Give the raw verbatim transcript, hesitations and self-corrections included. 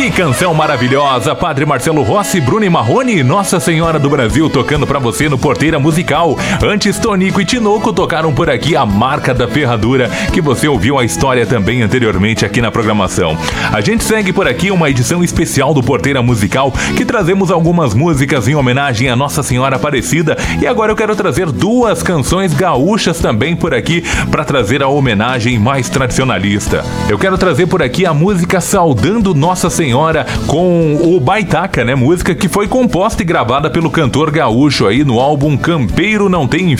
Que canção maravilhosa, Padre Marcelo Rossi, Bruno e Marrone, Nossa Senhora do Brasil tocando pra você no Porteira Musical. Antes, Tonico e Tinoco tocaram por aqui a Marca da Ferradura, que você ouviu a história também anteriormente aqui na programação. A gente segue por aqui uma edição especial do Porteira Musical, que trazemos algumas músicas em homenagem a Nossa Senhora Aparecida, e agora eu quero trazer duas canções gaúchas também por aqui, para trazer a homenagem mais tradicionalista. Eu quero trazer por aqui a música Saudando Nossa Senhora com o Baitaca, né? Música que foi composta e gravada pelo cantor gaúcho aí no álbum Campeiro Não Tem